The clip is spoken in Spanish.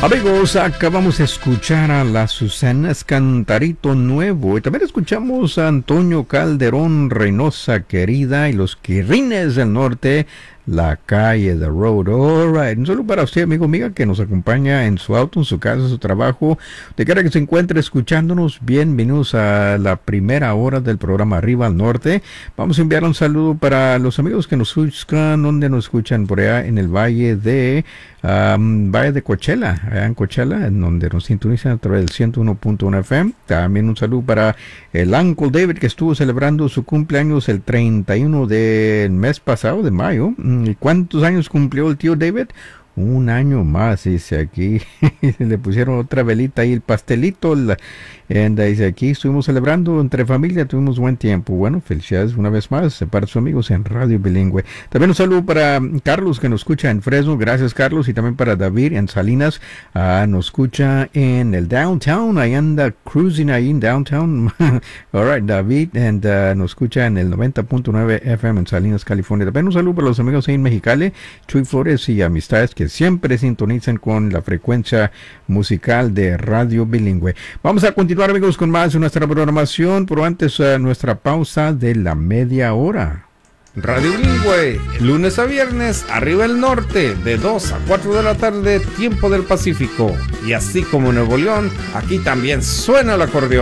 Amigos, acabamos de escuchar a las Susanas, Cantarito Nuevo, y también escuchamos a Antonio Calderón, Reynosa Querida, y los Quirrines del Norte, La Calle de Road. All right. Un saludo para usted, amigo, amiga, que nos acompaña en su auto, en su casa, en su trabajo, de quiera que se encuentre escuchándonos. Bienvenidos a la primera hora del programa Arriba al Norte. Vamos a enviar un saludo para los amigos que nos escuchan, donde nos escuchan por allá en el Valle de Coachella, allá en Coachella, en donde nos sintonizan a través del 101.1 FM. También un saludo para el Uncle David, que estuvo celebrando su cumpleaños el 31 del mes pasado, de mayo. ¿Y cuántos años cumplió el tío David? Un año más, dice aquí. Le pusieron otra velita ahí, el pastelito. Dice aquí, estuvimos celebrando entre familia, tuvimos buen tiempo. Bueno, felicidades una vez más para sus amigos en Radio Bilingüe. También un saludo para Carlos, que nos escucha en Fresno. Gracias, Carlos. Y también para David en Salinas. Nos escucha en el Downtown. Ahí anda cruising ahí en Downtown. All right, David. Nos escucha en el 90.9 FM en Salinas, California. También un saludo para los amigos ahí en Mexicali, Chuy Flores y amistades que siempre sintonizan con la frecuencia musical de Radio Bilingüe. Vamos a continuar, amigos, con más de nuestra programación, pero antes nuestra pausa de la media hora. Radio Bilingüe, lunes a viernes, arriba el norte, de 2 a 4 de la tarde, tiempo del Pacífico. Y así como en Nuevo León, aquí también suena el acordeón.